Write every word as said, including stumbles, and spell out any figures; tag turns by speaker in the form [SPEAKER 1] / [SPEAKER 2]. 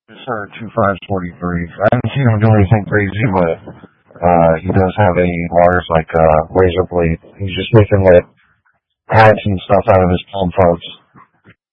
[SPEAKER 1] Sir, two five forty-three. I haven't seen him do anything crazy, but uh, he does have a large, like, uh, razor blade. He's just making, like, hats and stuff out of his palm parts.